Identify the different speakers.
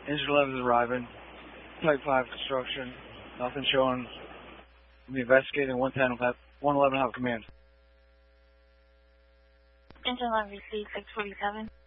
Speaker 1: Engine 11 is arriving. Type 5 construction. Nothing showing. We'll be investigating. 111 have command.
Speaker 2: Engine 11 received 647.